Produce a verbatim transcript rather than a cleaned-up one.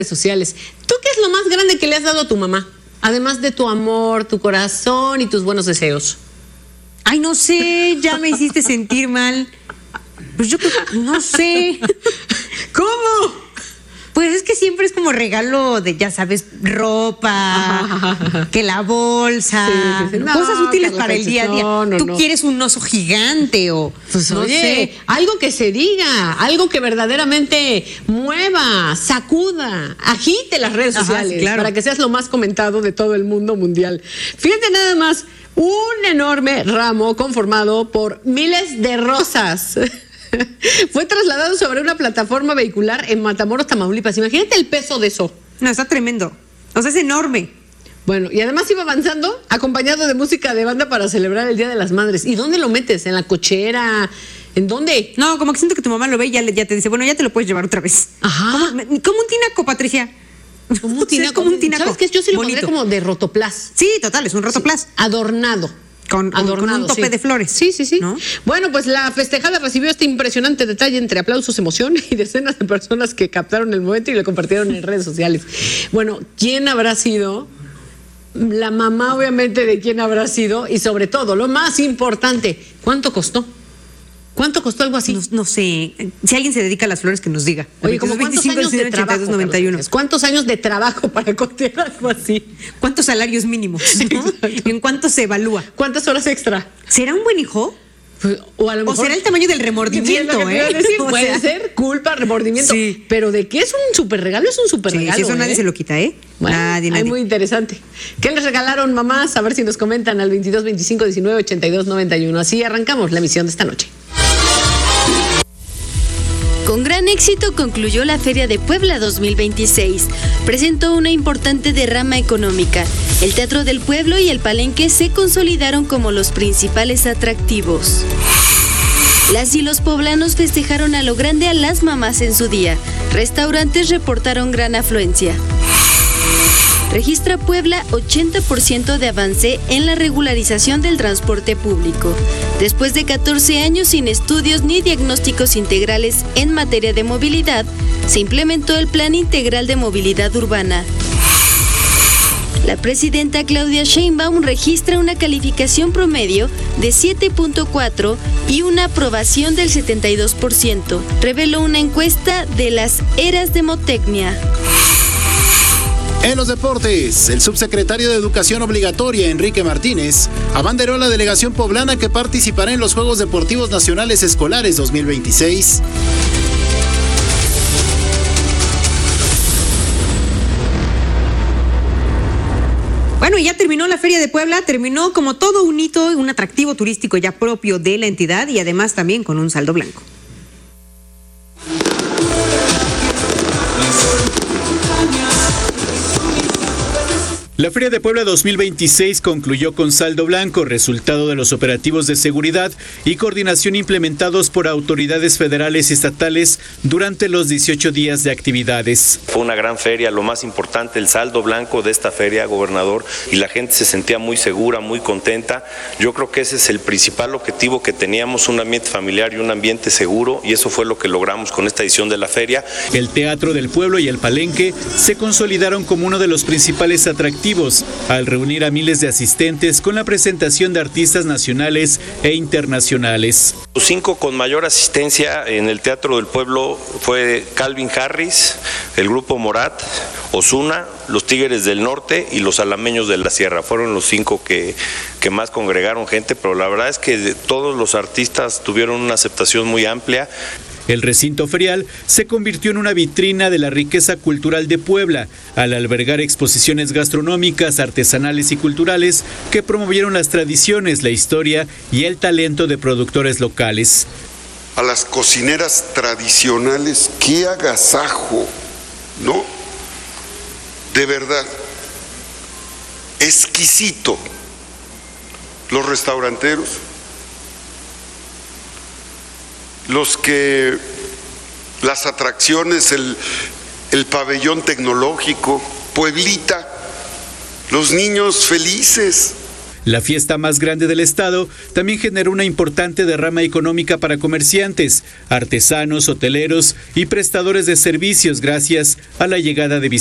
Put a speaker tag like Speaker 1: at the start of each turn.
Speaker 1: sociales. ¿Tú qué es lo más grande que le has dado a tu mamá? Además de tu amor, tu corazón y tus buenos deseos.
Speaker 2: Ay, no sé, ya me hiciste sentir mal. Pues yo creo, no sé.
Speaker 1: ¿Cómo?
Speaker 2: Pues es que siempre es como regalo de, ya sabes, ropa, que la bolsa, sí, sí, sí. No, cosas útiles para el día a día. No, no, Tú no. quieres un oso gigante o,
Speaker 1: pues,
Speaker 2: no
Speaker 1: oye,
Speaker 2: sé.
Speaker 1: Algo que se diga, algo que verdaderamente mueva, sacuda, agite las redes
Speaker 2: Ajá,
Speaker 1: sociales,
Speaker 2: sí, claro.
Speaker 1: para que seas lo más comentado de todo el mundo mundial. Fíjate nada más, un enorme ramo conformado por miles de rosas. Fue trasladado sobre una plataforma vehicular en Matamoros, Tamaulipas. Imagínate el peso de eso.
Speaker 2: No, está tremendo. O sea, es enorme.
Speaker 1: Bueno, y además iba avanzando acompañado de música de banda para celebrar el Día de las Madres. ¿Y dónde lo metes? ¿En la cochera? ¿En dónde?
Speaker 2: No, como que siento que tu mamá lo ve y ya, ya te dice, bueno, ya te lo puedes llevar otra vez.
Speaker 1: Ajá.
Speaker 2: Como, como un tinaco, Patricia.
Speaker 1: Como un tinaco.
Speaker 2: Es como un tinaco.
Speaker 1: ¿Sabes qué? Yo sí lo
Speaker 2: Bonito.
Speaker 1: pondría como de rotoplas.
Speaker 2: Sí, total, es un rotoplas.
Speaker 1: Sí, adornado.
Speaker 2: Con, con, con un tope
Speaker 1: sí.
Speaker 2: de flores.
Speaker 1: Sí, sí, sí.
Speaker 2: ¿No?
Speaker 1: Bueno, pues la festejada recibió este impresionante detalle entre aplausos, emoción y decenas de personas que captaron el momento y lo compartieron en redes sociales. Bueno, ¿quién habrá sido? La mamá, obviamente, de quién habrá sido y sobre todo, lo más importante, ¿cuánto costó? ¿Cuánto costó algo así?
Speaker 2: No, no sé. Si alguien se dedica a las flores, que nos diga.
Speaker 1: Oye, ¿como cuántos años de trabajo? ¿Cuántos años de trabajo para costear algo así?
Speaker 2: ¿Cuántos salarios mínimos? ¿No? ¿En cuánto se evalúa?
Speaker 1: ¿Cuántas horas extra?
Speaker 2: ¿Será un buen hijo?
Speaker 1: Pues, o, a lo mejor,
Speaker 2: o será el tamaño del remordimiento,
Speaker 1: sí,
Speaker 2: ¿eh?
Speaker 1: Decir,
Speaker 2: o
Speaker 1: puede
Speaker 2: sea,
Speaker 1: ser culpa, remordimiento.
Speaker 2: Sí.
Speaker 1: Pero de qué es un super regalo, es un super regalo.
Speaker 2: Sí, eso
Speaker 1: ¿eh?
Speaker 2: nadie se lo quita, ¿eh?
Speaker 1: Bueno,
Speaker 2: nadie,
Speaker 1: nadie.
Speaker 2: nadie.
Speaker 1: Muy interesante. ¿Qué les regalaron, mamás? A ver si nos comentan al veintidós veinticinco diecinueve ochenta y dos noventa y uno. Así arrancamos la emisión de esta noche.
Speaker 3: Con gran éxito concluyó la Feria de Puebla dos mil veintiséis. Presentó una importante derrama económica. El Teatro del Pueblo y el Palenque se consolidaron como los principales atractivos. Las y los poblanos festejaron a lo grande a las mamás en su día. Restaurantes reportaron gran afluencia. Registra Puebla ochenta por ciento de avance en la regularización del transporte público. Después de catorce años sin estudios ni diagnósticos integrales en materia de movilidad, se implementó el Plan Integral de Movilidad Urbana. La presidenta Claudia Sheinbaum registra una calificación promedio de siete punto cuatro y una aprobación del setenta y dos por ciento, reveló una encuesta de las Eras Demotecnia.
Speaker 4: En los deportes, el subsecretario de Educación Obligatoria, Enrique Martínez, abanderó a la delegación poblana que participará en los Juegos Deportivos Nacionales Escolares dos mil veintiséis.
Speaker 2: Bueno, y ya terminó la Feria de Puebla, terminó como todo un hito, un atractivo turístico ya propio de la entidad y además también con un saldo blanco.
Speaker 4: La Feria de Puebla dos mil veintiséis concluyó con saldo blanco, resultado de los operativos de seguridad y coordinación implementados por autoridades federales y estatales durante los dieciocho días de actividades.
Speaker 5: Fue una gran feria, lo más importante, el saldo blanco de esta feria, gobernador, y la gente se sentía muy segura, muy contenta. Yo creo que ese es el principal objetivo que teníamos, un ambiente familiar y un ambiente seguro, y eso fue lo que logramos con esta edición de la feria.
Speaker 4: El Teatro del Pueblo y el Palenque se consolidaron como uno de los principales atractivos al reunir a miles de asistentes con la presentación de artistas nacionales e internacionales.
Speaker 5: Los cinco con mayor asistencia en el Teatro del Pueblo fue Calvin Harris, el grupo Morat, Ozuna, los Tigres del Norte y los Alameños de la Sierra. Fueron los cinco que, que más congregaron gente, pero la verdad es que todos los artistas tuvieron una aceptación muy amplia.
Speaker 4: El recinto ferial se convirtió en una vitrina de la riqueza cultural de Puebla, al albergar exposiciones gastronómicas, artesanales y culturales que promovieron las tradiciones, la historia y el talento de productores locales.
Speaker 6: A las cocineras tradicionales, qué agasajo, ¿no? De verdad, exquisito. Los restauranteros, los que, las atracciones, el, el pabellón tecnológico, Pueblita, los niños felices.
Speaker 4: La fiesta más grande del estado también generó una importante derrama económica para comerciantes, artesanos, hoteleros y prestadores de servicios gracias a la llegada de visitantes.